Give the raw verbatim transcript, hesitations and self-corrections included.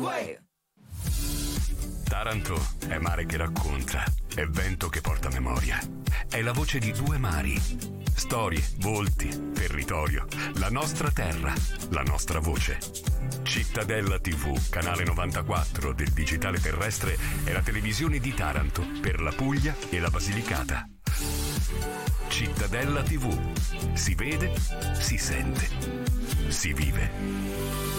way. Taranto è mare che racconta, è vento che porta memoria. È la voce di due mari. Storie, volti, territorio, la nostra terra, la nostra voce. Cittadella tivù, canale novantaquattro del digitale terrestre, è la televisione di Taranto per la Puglia e la Basilicata. Cittadella tivù. Si vede, si sente, si vive.